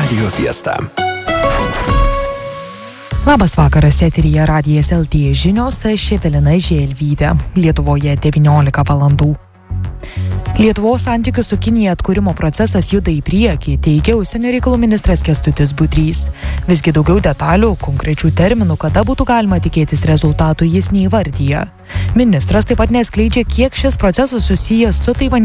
Radio Fiesta. Labas vakaras, eteryje Radijas LT žinios, aš Evelina Želvytė. Lietuvoje 19 valandų. Lietuvos santykių su Kinija atkūrimo procesas juda į priekį, teigia užsienio reikalų ministras Kęstutis Budrys. Visgi daugiau detalių, konkrečių terminų, kada būtų galima tikėtis rezultatų, jis neįvardyja. Ministras taip pat neatskleidžia, kiek šis procesas susijęs su Taivaniečių